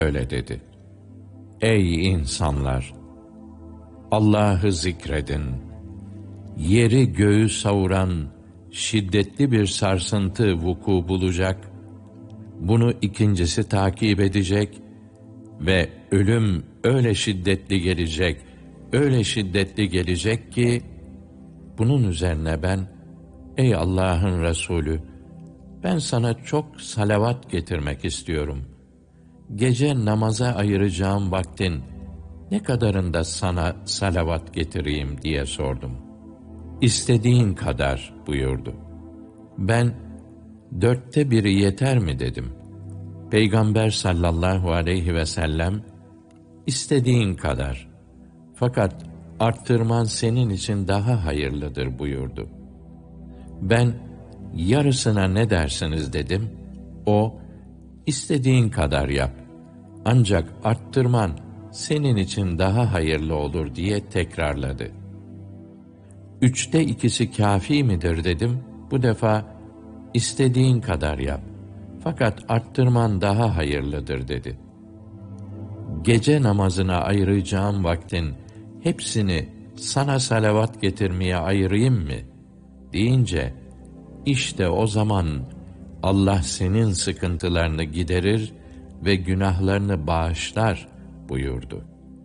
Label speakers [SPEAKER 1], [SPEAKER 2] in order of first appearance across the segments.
[SPEAKER 1] Öyle dedi: Ey insanlar! Allah'ı zikredin. Yeri göğü savuran şiddetli bir sarsıntı vuku bulacak. Bunu ikincisi takip edecek ve ölüm öyle şiddetli gelecek, öyle şiddetli gelecek ki, bunun üzerine ben, ey Allah'ın Resulü, ben sana çok salavat getirmek istiyorum. Gece namaza ayıracağım vaktin ne kadarında sana salavat getireyim diye sordum. İstediğin kadar buyurdu. Ben 1/4 yeter mi dedim. Peygamber sallallahu aleyhi ve sellem, istediğin kadar, fakat arttırman senin için daha hayırlıdır buyurdu. Ben yarısına ne dersiniz dedim. O, istediğin kadar yap, ancak arttırman senin için daha hayırlı olur diye tekrarladı. 2/3 kâfi midir dedim. Bu defa istediğin kadar yap, fakat arttırman daha hayırlıdır dedi. Gece namazına ayıracağım vaktin hepsini sana salavat getirmeye ayırayım mı deyince, işte o zaman Allah senin sıkıntılarını giderir ve günahlarını bağışlar buyurdu.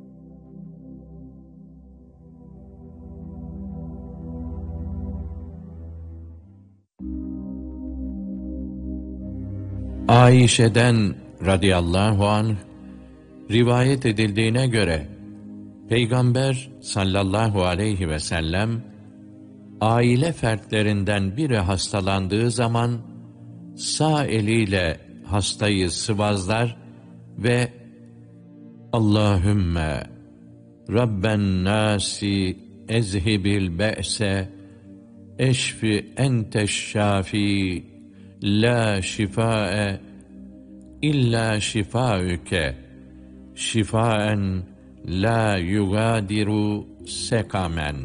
[SPEAKER 1] Ayşe'den radıyallahu anh rivayet edildiğine göre Peygamber sallallahu aleyhi ve sellem aile fertlerinden biri hastalandığı zaman sağ eliyle hastayı sıvazlar ve Allahümme Rabben nasi ezhibil be'se eşfi enteş şafi la şifae illa şifaüke şifaen la yugadiru sekamen.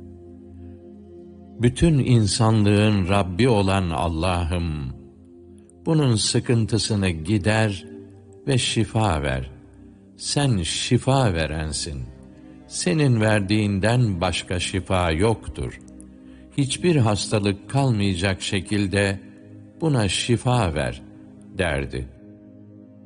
[SPEAKER 1] Bütün insanlığın Rabbi olan Allah'ım, bunun sıkıntısını gider ve şifa ver. Sen şifa verensin. Senin verdiğinden başka şifa yoktur. Hiçbir hastalık kalmayacak şekilde buna şifa ver derdi.